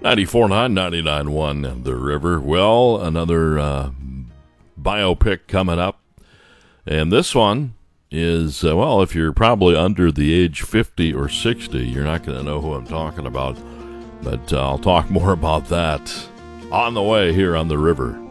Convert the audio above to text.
94.9, 99.1 The River. Well, another biopic coming up. And this one is, if you're probably under the age 50 or 60, you're not going to know who I'm talking about. But I'll talk more about that on the way here on The River.